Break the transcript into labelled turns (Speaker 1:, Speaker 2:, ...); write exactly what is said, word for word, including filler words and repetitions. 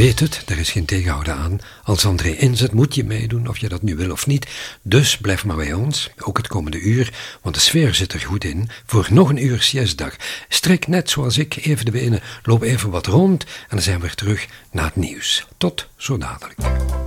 Speaker 1: weet het, er is geen tegenhouden aan. Als André inzet, moet je meedoen, of je dat nu wil of niet. Dus blijf maar bij ons, ook het komende uur, want de sfeer zit er goed in, voor nog een uur siestdag. Strik net zoals ik even de benen, loop even wat rond en dan zijn we weer terug na het nieuws. Tot zo dadelijk.